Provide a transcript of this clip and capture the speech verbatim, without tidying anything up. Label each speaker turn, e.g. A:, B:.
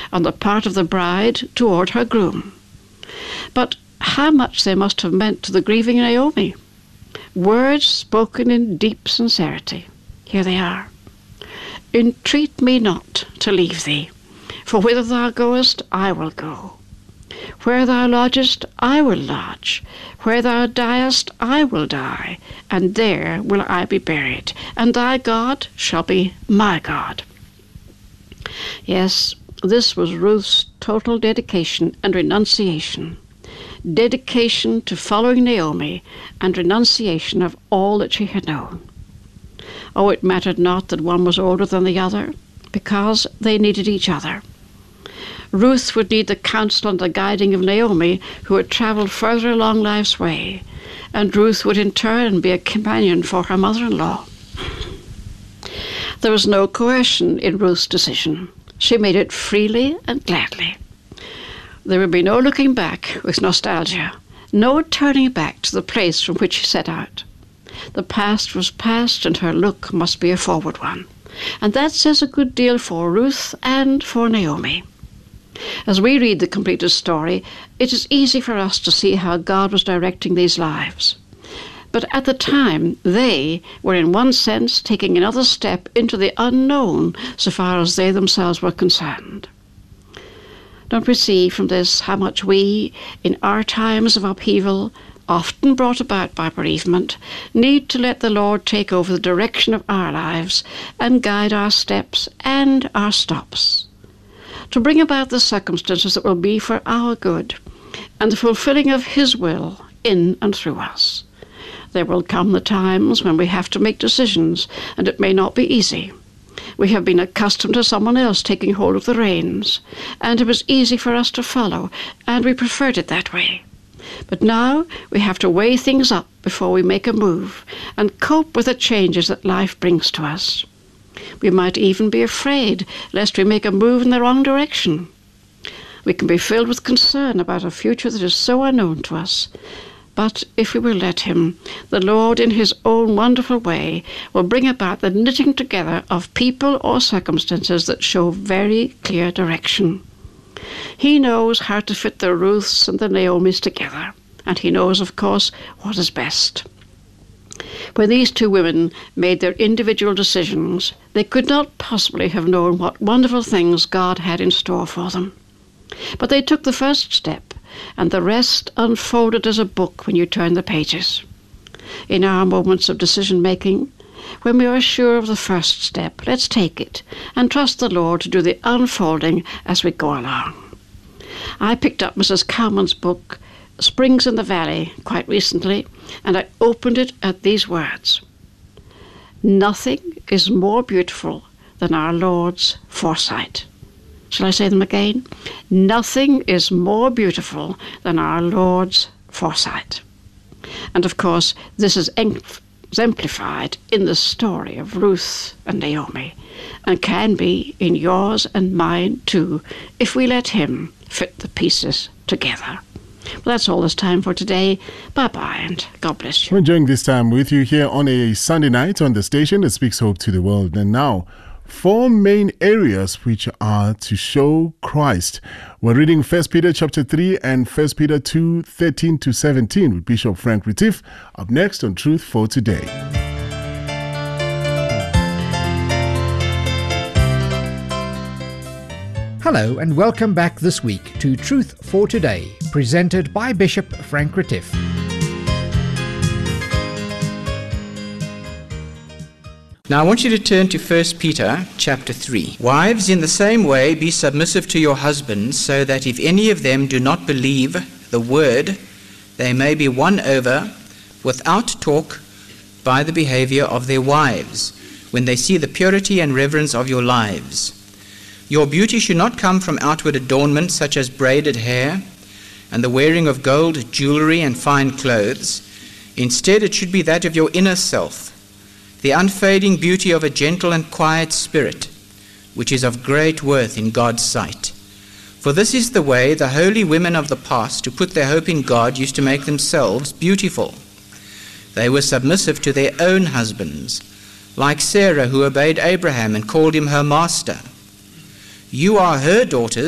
A: on the part of the bride toward her groom. But how much they must have meant to the grieving Naomi. Words spoken in deep sincerity. Here they are. Entreat me not to leave thee, for whither thou goest, I will go. Where thou lodgest, I will lodge. Where thou diest, I will die, and there will I be buried, and thy God shall be my God. Yes, this was Ruth's total dedication and renunciation. Dedication to following Naomi and renunciation of all that she had known. Oh, it mattered not that one was older than the other, because they needed each other. Ruth would need the counsel and the guiding of Naomi, who had travelled further along life's way, and Ruth would in turn be a companion for her mother-in-law. There was no coercion in Ruth's decision. She made it freely and gladly. There would be no looking back with nostalgia, no turning back to the place from which she set out. The past was past, and her look must be a forward one. And that says a good deal for Ruth and for Naomi. As we read the completed story, it is easy for us to see how God was directing these lives. But at the time, they were in one sense taking another step into the unknown so far as they themselves were concerned. Don't we see from this how much we, in our times of upheaval, often brought about by bereavement, need to let the Lord take over the direction of our lives and guide our steps and our stops, to bring about the circumstances that will be for our good and the fulfilling of His will in and through us. There will come the times when we have to make decisions, and it may not be easy. We have been accustomed to someone else taking hold of the reins, and it was easy for us to follow, and we preferred it that way. But now we have to weigh things up before we make a move and cope with the changes that life brings to us. We might even be afraid lest we make a move in the wrong direction. We can be filled with concern about a future that is so unknown to us. But if we will let Him, the Lord in His own wonderful way will bring about the knitting together of people or circumstances that show very clear direction. He knows how to fit the Ruths and the Naomis together, and He knows, of course, what is best. When these two women made their individual decisions, they could not possibly have known what wonderful things God had in store for them. But they took the first step, and the rest unfolded as a book when you turn the pages. In our moments of decision-making, when we are sure of the first step, let's take it and trust the Lord to do the unfolding as we go along. I picked up Missus Cowman's book, Springs in the Valley, quite recently, and I opened it at these words: "Nothing is more beautiful than our Lord's foresight." Shall I say them again? Nothing is more beautiful than our Lord's foresight. And of course, this is exemplified in the story of Ruth and Naomi, and can be in yours and mine too, if we let Him fit the pieces together. Well, that's all there's time for today. Bye-bye, and God bless you.
B: We're enjoying this time with you here on a Sunday night on the station that speaks hope to the world. And now, four main areas which are to show Christ. We're reading First Peter chapter three and First Peter two, thirteen to seventeen with Bishop Frank Retief. Up next on Truth for Today.
C: Hello and welcome back this week to Truth for Today, presented by Bishop Frank Retief.
D: Now I want you to turn to First Peter chapter three. Wives, in the same way, be submissive to your husbands, so that if any of them do not believe the word, they may be won over without talk by the behavior of their wives, when they see the purity and reverence of your lives. Your beauty should not come from outward adornment, such as braided hair and the wearing of gold jewelry and fine clothes. Instead, it should be that of your inner self, the unfading beauty of a gentle and quiet spirit, which is of great worth in God's sight. For this is the way the holy women of the past, who put their hope in God, used to make themselves beautiful. They were submissive to their own husbands, like Sarah, who obeyed Abraham and called him her master. You are her daughters,